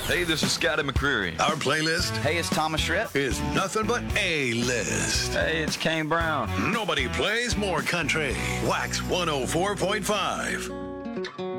Hey, this is Scotty McCreery. Our playlist Hey, it's Thomas Schritt. is nothing but A-list. Hey, it's Kane Brown. Nobody plays more country. Wax 104.5.